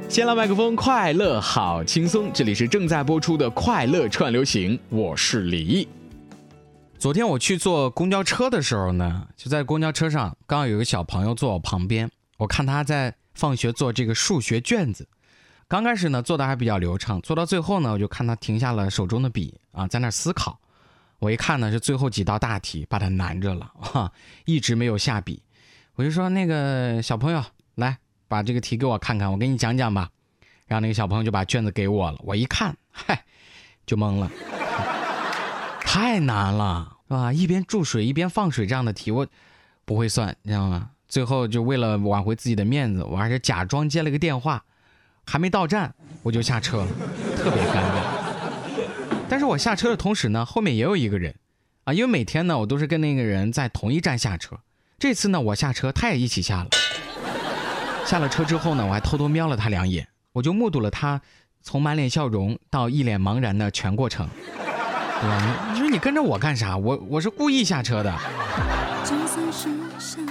先来麦克风，快乐好轻松，这里是正在播出的快乐串流行，我是李毅。昨天我去坐公交车的时候呢，就在公交车上刚好有个小朋友坐我旁边，我看他在放学做这个数学卷子。刚开始呢做的还比较流畅，做到最后呢我就看他停下了手中的笔啊，在那思考。我一看呢是最后几道大题把他难着了，一直没有下笔。我就说那个小朋友来把这个题给我看看，我给你讲讲吧。然后那个小朋友就把卷子给我了，我一看就懵了，太难了是吧？一边注水一边放水这样的题我不会算，你知道吗？最后就为了挽回自己的面子，我还是假装接了个电话，还没到站我就下车了，特别尴尬。但是我下车的同时呢，后面也有一个人啊，因为每天呢我都是跟那个人在同一站下车，这次呢我下车他也一起下了。下了车之后呢，我还偷偷瞄了他2眼，我就目睹了他从满脸笑容到一脸茫然的全过程。对吧？你说你跟着我干啥？我是故意下车的。